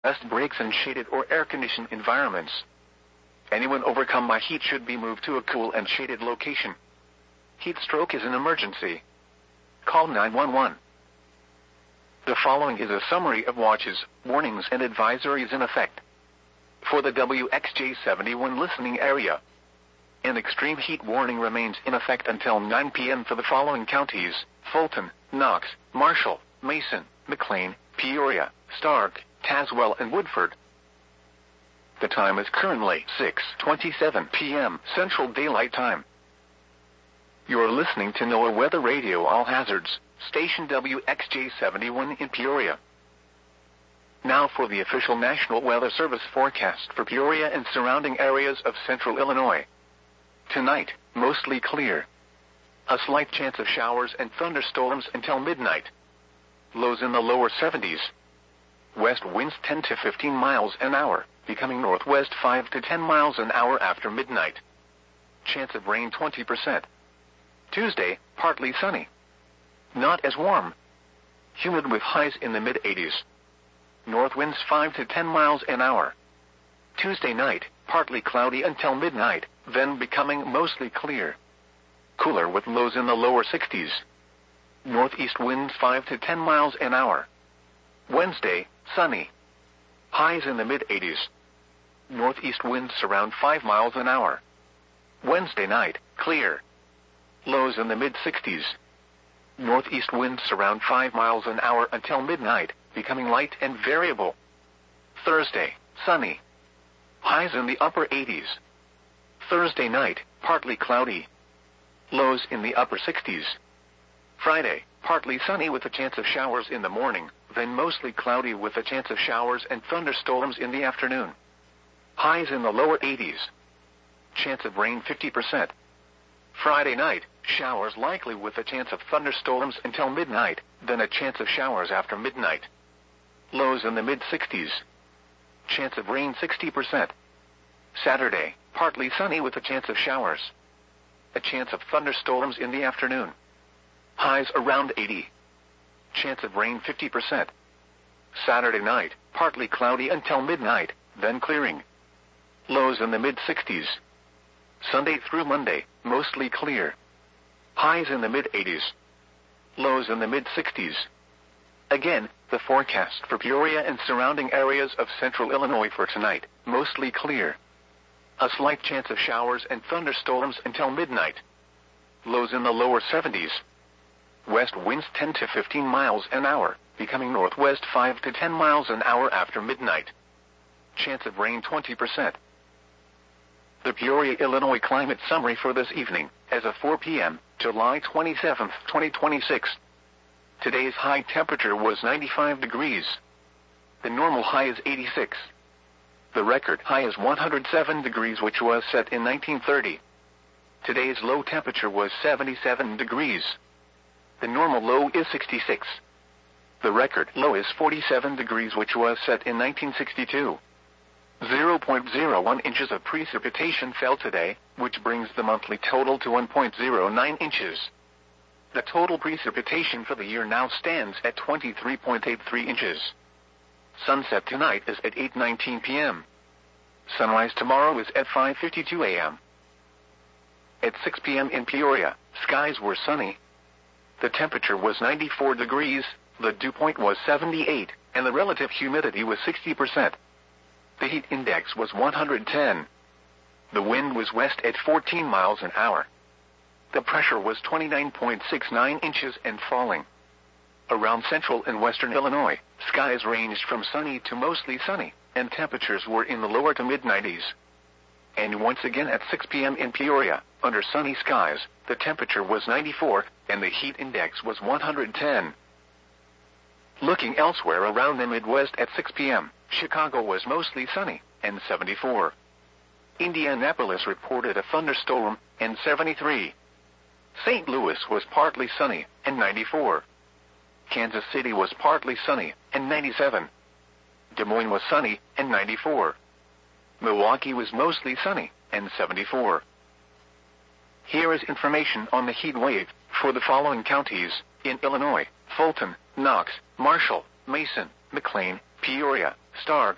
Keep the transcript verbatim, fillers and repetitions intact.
Best breaks in shaded or air-conditioned environments. Anyone overcome by heat should be moved to a cool and shaded location. Heat stroke is an emergency. Call nine one one. The following is a summary of watches, warnings and advisories in effect. For the W X J seventy-one listening area, an extreme heat warning remains in effect until nine p m for the following counties: Fulton, Knox, Marshall, Mason, McLean, Peoria, Stark, Tazewell and Woodford. The time is currently six twenty-seven p m Central Daylight Time. You're listening to NOAA Weather Radio All Hazards, station W X J seventy-one in Peoria. Now for the official National Weather Service forecast for Peoria and surrounding areas of central Illinois. Tonight, mostly clear. A slight chance of showers and thunderstorms until midnight. Lows in the lower seventies. West winds ten to fifteen miles an hour, becoming northwest five to ten miles an hour after midnight. Chance of rain twenty percent. Tuesday, partly sunny. Not as warm. Humid with highs in the mid eighties. North winds five to ten miles an hour. Tuesday night, partly cloudy until midnight, then becoming mostly clear. Cooler with lows in the lower sixties. Northeast winds five to ten miles an hour. Wednesday, sunny. Highs in the mid eighties. Northeast winds around five miles an hour. Wednesday night, clear. Lows in the mid sixties. Northeast winds around five miles an hour until midnight, becoming light and variable. Thursday, sunny. Highs in the upper eighties. Thursday night, partly cloudy. Lows in the upper sixties. Friday, partly sunny with a chance of showers in the morning, then mostly cloudy with a chance of showers and thunderstorms in the afternoon. Highs in the lower eighties. Chance of rain fifty percent. Friday night, showers likely with a chance of thunderstorms until midnight, then a chance of showers after midnight. Lows in the mid sixties. Chance of rain sixty percent. Saturday, partly sunny with a chance of showers. A chance of thunderstorms in the afternoon. Highs around eighty. Chance of rain fifty percent. Saturday night, partly cloudy until midnight, then clearing. Lows in the mid sixties. Sunday through Monday, mostly clear. Highs in the mid eighties. Lows in the mid sixties. Again, the forecast for Peoria and surrounding areas of central Illinois for tonight, mostly clear. A slight chance of showers and thunderstorms until midnight. Lows in the lower seventies. West winds ten to fifteen miles an hour, becoming northwest five to ten miles an hour after midnight. Chance of rain twenty percent. The Peoria, Illinois climate summary for this evening, as of four p m, July twenty-seventh, twenty twenty-six. Today's high temperature was ninety-five degrees. The normal high is eighty-six. The record high is one hundred seven degrees, which was set in nineteen thirty. Today's low temperature was seventy-seven degrees. The normal low is sixty-six. The record low is forty-seven degrees, which was set in nineteen sixty-two. zero point zero one inches of precipitation fell today, which brings the monthly total to one point zero nine inches. The total precipitation for the year now stands at twenty-three point eight three inches. Sunset tonight is at eight nineteen p m Sunrise tomorrow is at five fifty-two a m At six p m in Peoria, skies were sunny. The temperature was ninety-four degrees, the dew point was seventy-eight, and the relative humidity was sixty percent. The heat index was one hundred ten. The wind was west at fourteen miles an hour. The pressure was twenty-nine point six nine inches and falling. Around central and western Illinois, skies ranged from sunny to mostly sunny, and temperatures were in the lower to mid nineties. And once again at six p m in Peoria, under sunny skies, the temperature was ninety-four, and the heat index was one hundred ten. Looking elsewhere around the Midwest at six p m, Chicago was mostly sunny, and seventy-four. Indianapolis reported a thunderstorm, and seventy-three. Saint Louis was partly sunny, and ninety-four. Kansas City was partly sunny, and ninety-seven. Des Moines was sunny, and ninety-four. Milwaukee was mostly sunny, and seventy-four. Here is information on the heat wave for the following counties in Illinois: Fulton, Knox, Marshall, Mason, McLean, Peoria, Stark,